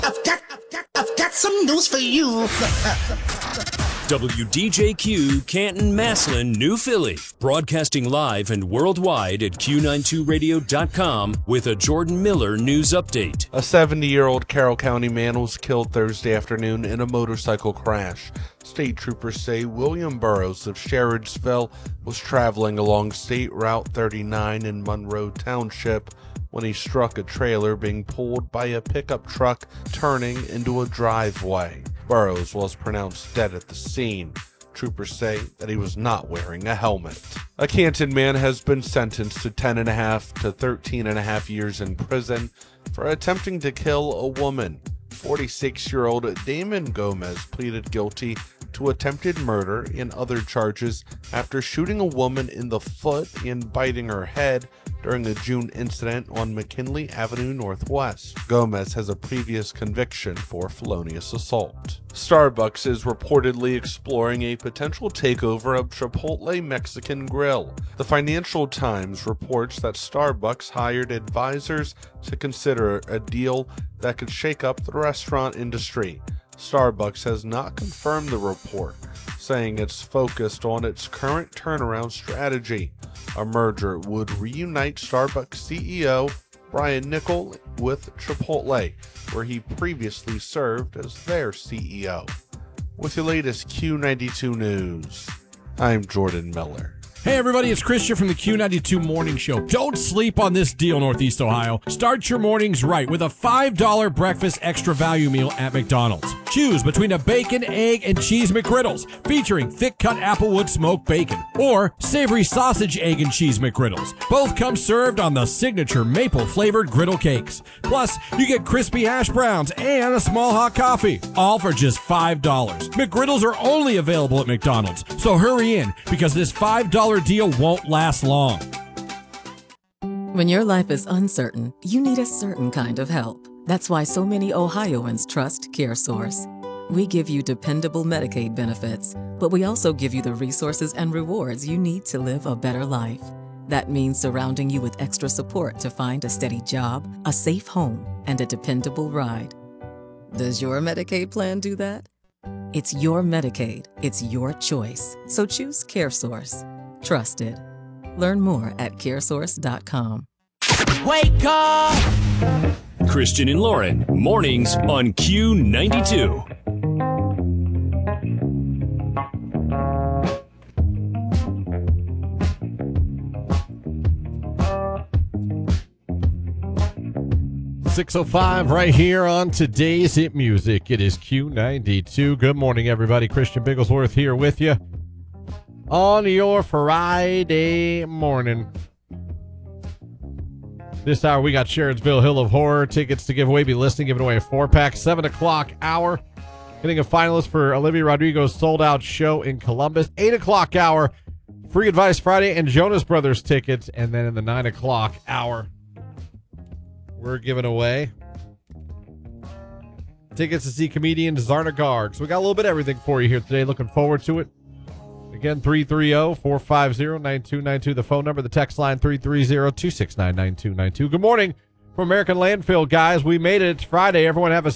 I've got some news for you. WDJQ, Canton, Massillon, New Philly. Broadcasting live and worldwide at Q92Radio.com with a Jordan Miller news update. A 70-year-old Carroll County man was killed Thursday afternoon in a motorcycle crash. State troopers say William Burrows of Sherridsville was traveling along State Route 39 in Monroe Township when he struck a trailer being pulled by a pickup truck turning into a driveway. Burrows was pronounced dead at the scene. Troopers say that he was not wearing a helmet. A Canton man has been sentenced to 10.5 to 13.5 years in prison for attempting to kill a woman. 46-year-old Damon Gomez pleaded guilty to attempted murder and other charges after shooting a woman in the foot and biting her head during a June incident on McKinley Avenue Northwest. Gomez has a previous conviction for felonious assault. Starbucks is reportedly exploring a potential takeover of Chipotle Mexican Grill. The Financial Times reports that Starbucks hired advisors to consider a deal that could shake up the restaurant industry. Starbucks has not confirmed the report, saying it's focused on its current turnaround strategy. A merger would reunite Starbucks CEO Brian Niccol with Chipotle, where he previously served as their CEO. With the latest Q92 news, I'm Jordan Miller. Hey everybody, it's Christian from the Q92 Morning Show. Don't sleep on this deal, Northeast Ohio. Start your mornings right with a $5 breakfast extra value meal at McDonald's. Choose between a bacon, egg, and cheese McGriddles featuring thick-cut Applewood smoked bacon or savory sausage, egg, and cheese McGriddles. Both come served on the signature maple-flavored griddle cakes. Plus, you get crispy hash browns and a small hot coffee, all for just $5. McGriddles are only available at McDonald's, so hurry in because this $5 deal won't last long. When your life is uncertain, you need a certain kind of help. That's why so many Ohioans trust CareSource. We give you dependable Medicaid benefits, but we also give you the resources and rewards you need to live a better life. That means surrounding you with extra support to find a steady job, a safe home, and a dependable ride. Does your Medicaid plan do that? It's your Medicaid. It's your choice. So choose CareSource. Trusted. Learn more at caresource.com. Wake up! Christian and Lauren, mornings on Q92. .605 right here on today's hit music. It is Q92. Good morning, everybody. Christian Bigglesworth here with you on your Friday morning. This hour, we got Sherridsville Hill of Horror tickets to give away. Be listening, giving away a 4-pack, 7 o'clock hour. Getting a finalist for Olivia Rodrigo's sold-out show in Columbus. 8 o'clock hour, Free Advice Friday and Jonas Brothers tickets. And then in the 9 o'clock hour, we're giving away tickets to see comedian Zarna Garg. So we got a little bit of everything for you here today. Looking forward to it. Again, 330-450-9292. The phone number, the text line, 330-269-9292. Good morning from American Landfill, guys. We made it. It's Friday. Everyone have a